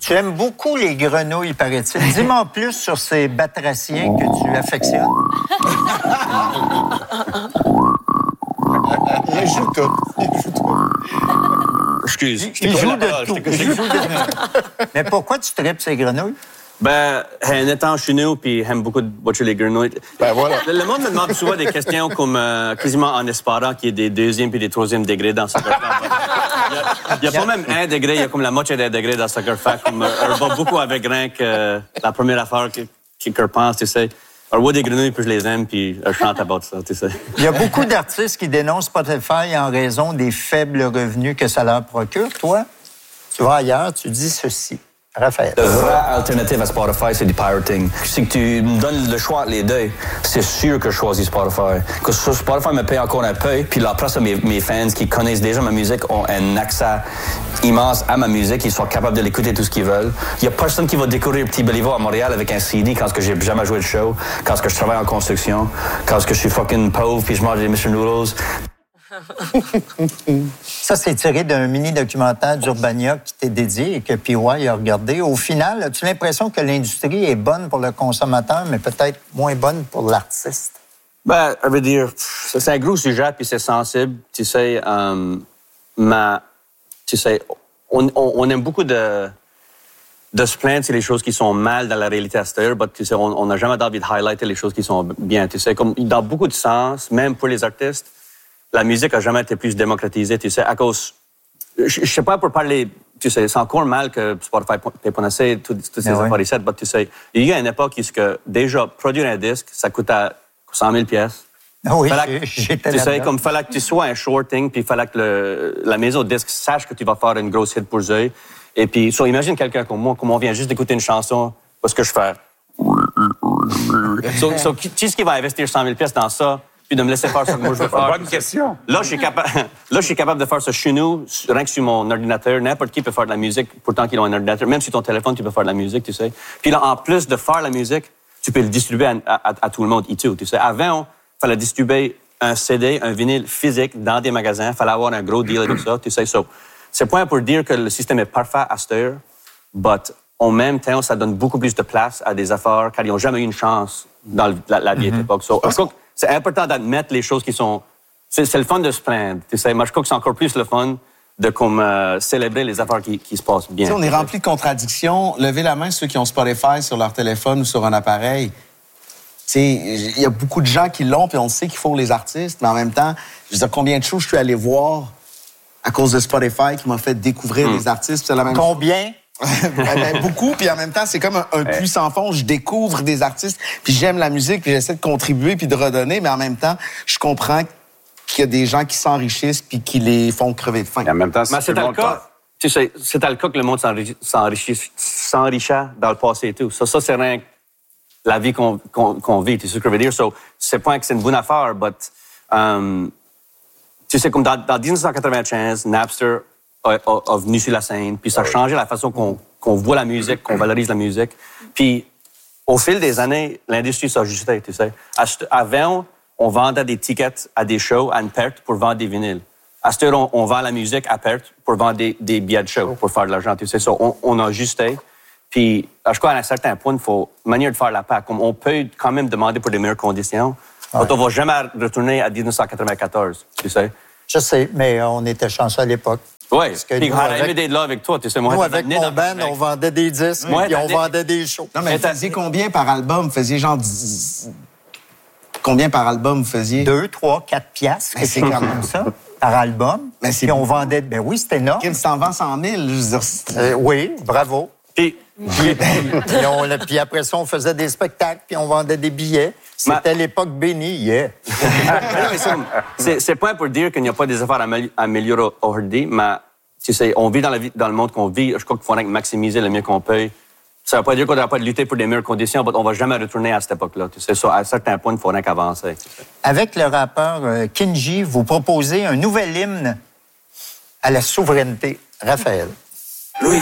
Tu aimes beaucoup les grenouilles, paraît-il. Dis-moi plus sur ces batraciens que tu affectionnes. Il joue tout. Excuse. Il joue de tout. Mais pourquoi tu tripes ces grenouilles? Ben, en étant chez nous, puis j'aime beaucoup de watcher les grenouilles. Ben voilà. Le monde me demande souvent des questions comme quasiment en espérant qu'il y ait des deuxième puis des troisième degrés dans Soccer Fact. Il y a pas même 1 degré, il y a comme la moitié d'un degré dans Soccer Fact. Comme, on va beaucoup avec rien que la première affaire que pense, tu sais. Alors, ouais, des grenouilles, puis je les aime, puis je chante about ça, tu sais. Il y a beaucoup d'artistes qui dénoncent Spotify en raison des faibles revenus que ça leur procure. Toi, tu vas ailleurs, tu dis ceci. Raphaël. La vraie alternative à Spotify, c'est du pirating. Si tu me donnes le choix entre les deux, c'est sûr que je choisis Spotify. Parce que Spotify me paye encore un peu, puis la place de mes fans qui connaissent déjà ma musique ont un accès immense à ma musique, ils sont capables de l'écouter tout ce qu'ils veulent. Il y a personne qui va découvrir Petit Béliveau à Montréal avec un CD quand j'ai jamais joué de show, quand je travaille en construction, quand je suis fucking pauvre puis je mange des Mr. Noodles. Ça, c'est tiré d'un mini-documentaire d'Urbania qui t'est dédié et que PY a regardé. Au final, as-tu l'impression que l'industrie est bonne pour le consommateur, mais peut-être moins bonne pour l'artiste? Ben, je veux dire, c'est un gros sujet, puis c'est sensible. Tu sais, on aime beaucoup de se plaindre sur les choses qui sont mal dans la réalité extérieure, mais tu sais, on n'a jamais envie de highlighter les choses qui sont bien. Tu sais, comme dans beaucoup de sens, même pour les artistes, la musique a jamais été plus démocratisée, tu sais, à cause... Je sais pas pour parler... Tu sais, c'est encore mal que Spotify paye pas assez, toutes ces affaires ici, mais tu sais, il y a une époque où déjà, produire un disque, ça coûte à 100 000 pièces. Oui, j'étais là. Tu sais, comme fallait que tu sois un shorting, puis il fallait que la maison de disque sache que tu vas faire une grosse hit pour eux. Et puis, imagine quelqu'un comme moi, comme on vient juste d'écouter une chanson, qu'est-ce que je fais? Qui est-ce qui va investir 100 000 pièces dans ça? Puis de me laisser faire ce que moi je veux faire. Bonne question. Là, je suis capable de faire ça chez nous, rien que sur mon ordinateur. N'importe qui peut faire de la musique, pourtant qu'ils ont un ordinateur. Même sur ton téléphone, tu peux faire de la musique, tu sais. Puis là, en plus de faire la musique, tu peux le distribuer à tout le monde, tu sais. Avant, il fallait distribuer un CD, un vinyle physique dans des magasins. Il fallait avoir un gros deal avec ça, tu sais. C'est pas pour dire que le système est parfait à cette heure, mais en même temps, ça donne beaucoup plus de place à des affaires car ils n'ont jamais eu une chance dans la vieille époque. C'est important d'admettre les choses qui sont... C'est le fun de se plaindre. Tu sais, moi, je crois que c'est encore plus le fun de célébrer les affaires qui se passent bien. T'sais, on est rempli de contradictions. Levez la main ceux qui ont Spotify sur leur téléphone ou sur un appareil. Il y a beaucoup de gens qui l'ont, puis on sait qu'il faut les artistes, mais en même temps, je veux dire, combien de choses je suis allé voir à cause de Spotify qui m'a fait découvrir les artistes. C'est la même Combien? Beaucoup, puis en même temps, c'est comme un puits sans fond. Je découvre des artistes, puis j'aime la musique, puis j'essaie de contribuer, puis de redonner, mais en même temps, je comprends qu'il y a des gens qui s'enrichissent puis qui les font crever de faim. Et en même temps, c'est le cas. Tu sais, c'est le cas que le monde s'enrichit dans le passé et tout. Ça c'est rien que la vie qu'on vit. Tu sais ce que je veux dire? C'est pas que c'est une bonne affaire, mais tu sais, comme dans 1995, Napster a venu sur la scène, puis ça a changé la façon qu'on voit la musique, qu'on valorise la musique. Puis, au fil des années, l'industrie s'est ajustée, tu sais. Avant, on vendait des tickets à des shows à une perte pour vendre des vinyles. À cette heure, on vend la musique à perte pour vendre des billets de show, pour faire de l'argent, tu sais. On a ajusté. Puis, je crois qu'à un certain point, il faut une manière de faire la paix. Comme on peut quand même demander pour des meilleures conditions, mais on ne va jamais retourner à 1994, tu sais. Je sais, mais on était chanceux à l'époque. Oui, puis j'aurais aimé d'être là avec toi, tu sais. Nous, avec mon band, on vendait des disques, puis on vendait des shows. Non, mais vous faisiez combien par album? Vous faisiez genre... Combien par album vous faisiez? 2, 3, 4 piastres, c'est quand même ça, par album. Mais puis on vendait... Ben oui, c'était énorme. Si t'en vends 100 000, je veux dire... Oui, bravo. Puis après ça, on faisait des spectacles, puis on vendait des billets. C'était l'époque bénie, yeah. C'est pas pour dire qu'il n'y a pas des affaires à améliorer aujourd'hui, mais tu sais, on vit dans le monde qu'on vit. Je crois qu'il faudrait maximiser le mieux qu'on peut. Ça ne veut pas dire qu'on ne doit pas lutter pour des meilleures conditions, mais on ne va jamais retourner à cette époque-là. Tu sais, à un certain point, il faudrait qu'avancer. Avec le rappeur Kinji, vous proposez un nouvel hymne à la souveraineté. Raphaël.